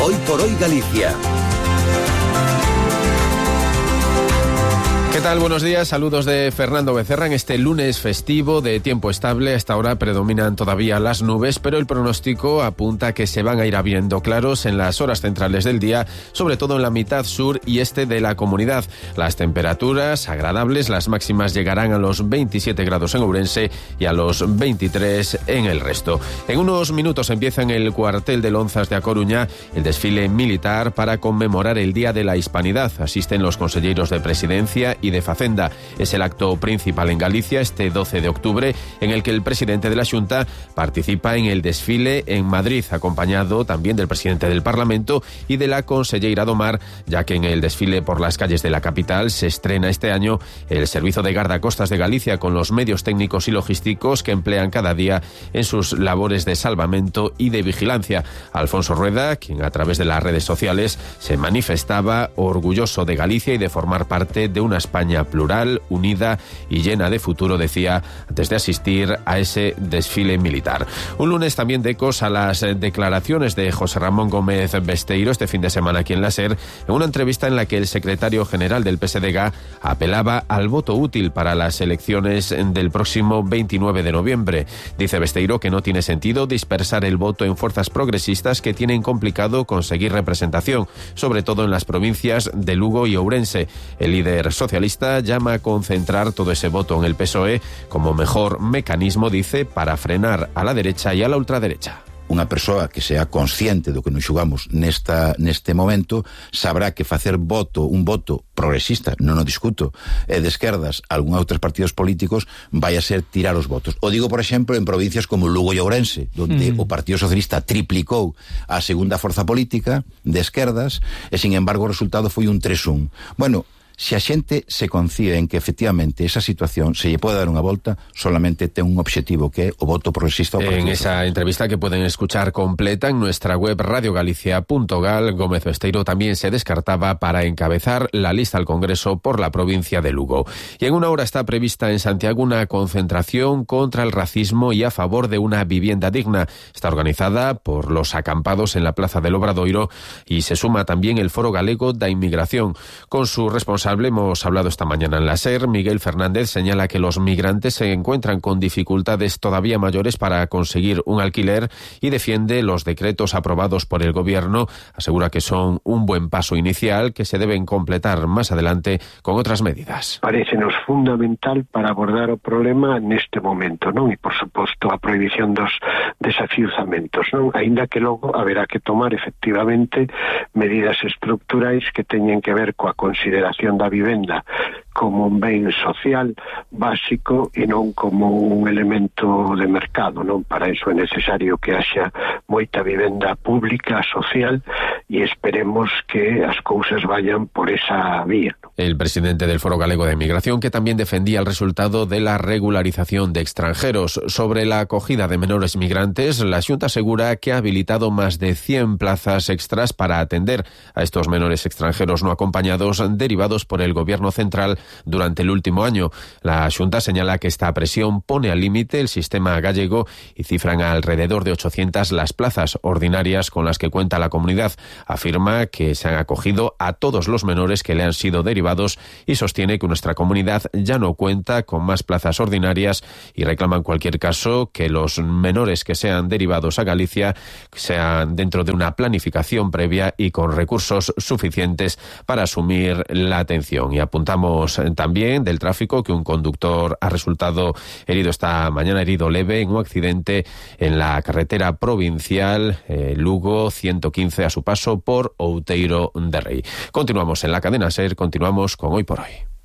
Hoy por Hoy Galicia. ¿Qué tal? Buenos días, saludos de Fernando Becerra en este lunes festivo de tiempo estable. Hasta ahora predominan todavía las nubes, pero el pronóstico apunta que se van a ir abriendo claros en las horas centrales del día, sobre todo en la mitad sur y este de la comunidad. Las temperaturas agradables, las máximas llegarán a los 27 grados en Ourense y a los 23 en el resto. En unos minutos empieza en el cuartel de Lonzas de A Coruña el desfile militar para conmemorar el Día de la Hispanidad. Asisten los conselleiros de Presidencia y de Facenda. Es el acto principal en Galicia este 12 de octubre, en el que el presidente de la Xunta participa en el desfile en Madrid, acompañado también del presidente del Parlamento y de la conselleira do Mar, ya que en el desfile por las calles de la capital se estrena este año el Servicio de Guardacostas de Galicia, con los medios técnicos y logísticos que emplean cada día en sus labores de salvamento y de vigilancia. Alfonso Rueda, quien a través de las redes sociales se manifestaba orgulloso de Galicia y de formar parte de una España plural, unida y llena de futuro, decía antes de asistir a ese desfile militar. Un lunes también de ecos a las declaraciones de José Ramón Gómez Besteiro este fin de semana aquí en la SER, en una entrevista en la que el secretario general del PSDG apelaba al voto útil para las elecciones del próximo 29 de noviembre. Dice Besteiro que no tiene sentido dispersar el voto en fuerzas progresistas que tienen complicado conseguir representación, sobre todo en las provincias de Lugo y Ourense. El líder socialista llama a concentrar todo ese voto en el PSOE como mejor mecanismo, dice, para frenar a la derecha e a la ultraderecha. Unha persoa que sea consciente do que nos xugamos neste momento sabrá que facer un voto progresista, non o discuto, de esquerdas a algún outros partidos políticos vai a ser tirar os votos. O digo, por exemplo, en provincias como Lugo e Ourense, donde o Partido Socialista triplicou a segunda forza política de esquerdas e, sin embargo, o resultado foi un 3-1. Bueno, se a xente se concibe en que efectivamente esa situación se lle pode dar unha volta, solamente ten un objetivo, que é o voto progresista. En esa entrevista, que pueden escuchar completa en nuestra web radiogalicia.gal, Gómez Besteiro también se descartaba para encabezar la lista al Congreso por la provincia de Lugo. Y en una hora está prevista en Santiago una concentración contra el racismo y a favor de una vivienda digna. Está organizada por los acampados en la Plaza del Obradoiro y se suma también el Foro Galego da Inmigración. Con su responsable hemos hablado esta mañana en la SER. Miguel Fernández señala que los migrantes se encuentran con dificultades todavía mayores para conseguir un alquiler y defiende los decretos aprobados por el Gobierno. Asegura que son un buen paso inicial que se deben completar más adelante con otras medidas. Parécenos fundamental para abordar o problema neste momento, non? E, por suposto, a prohibición dos desafiuzamentos, non? Aínda que logo haberá que tomar efectivamente medidas estructurais que teñen que ver coa consideración da vivenda como un ben social básico e non como un elemento de mercado, non? Para iso é necesario que haxa moita vivenda pública, social, e esperemos que as cousas vayan por esa vía. El presidente del Foro Galego de Migración, que también defendía el resultado de la regularización de extranjeros. Sobre la acogida de menores migrantes, la Xunta asegura que ha habilitado más de 100 plazas extras para atender a estos menores extranjeros no acompañados derivados por el Gobierno central durante el último año. La Xunta señala que esta presión pone al límite el sistema gallego y cifran a alrededor de 800 las plazas ordinarias con las que cuenta la comunidad. Afirma que se han acogido a todos los menores que le han sido derivados y sostiene que nuestra comunidad ya no cuenta con más plazas ordinarias y reclama en cualquier caso que los menores que sean derivados a Galicia sean dentro de una planificación previa y con recursos suficientes para asumir la atención. Y apuntamos también del tráfico que un conductor ha resultado herido esta mañana, herido leve, en un accidente en la carretera provincial Lugo 115 a su paso por Outeiro de Rei. Continuamos en la cadena SER, continuamos con Hoy por Hoy.